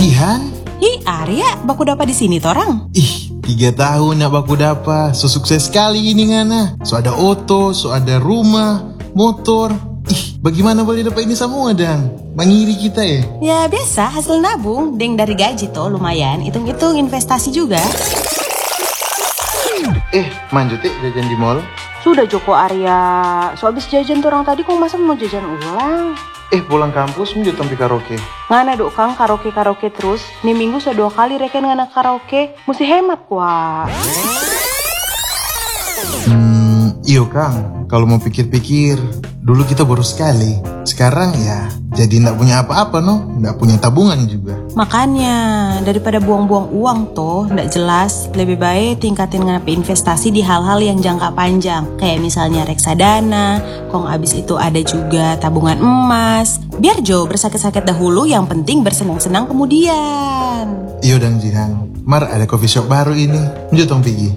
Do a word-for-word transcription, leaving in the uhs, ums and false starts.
Jihan? Hi, Arya, baku dapat di sini torang. Ih, tiga tahun nak baku dapat. So sukses sekali ini ngana. So ada oto, so ada rumah, motor. Ih, bagaimana boleh dapat ini semua dang? Mangiri kita ya? Ya biasa, hasil nabung. Deng dari gaji toh lumayan. Hitung-hitung investasi juga. Eh, manjut eh jajan di mall. Sudah Joko Arya. So abis jajan tuh orang tadi kok masa mau jajan ulang? Eh, pulang kampus menjut sampai karaoke. Ngana dok kang karaoke-karaoke terus. Nih minggu sudah dua kali reken ngana karaoke. Mesti hemat kuah. Hmm, iyo Kang, kalau mau pikir-pikir, dulu kita boros sekali. Sekarang ya, jadi nggak punya apa-apa no, nggak punya tabungan juga. Makanya, daripada buang-buang uang toh, nggak jelas, lebih baik tingkatin ngana investasi di hal-hal yang jangka panjang. Kayak misalnya reksadana, kong abis itu ada juga tabungan emas. Biar Jo bersakit-sakit dahulu, yang penting bersenang-senang kemudian. Iyo dan Jihan, Mar ada coffee shop baru ini, menjut tong pergi.